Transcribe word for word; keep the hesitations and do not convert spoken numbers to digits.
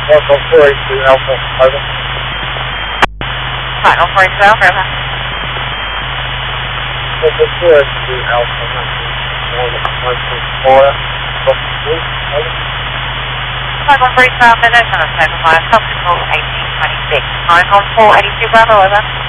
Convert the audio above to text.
one one four eight two Alpha, over. Flight one four eight two Alpha, over. one one four eight two Alpha, one one four, over. Flight one four eight two Alpha, no channel seven five, subject call eighteen twenty-six. nine one four eight two Bravo, over.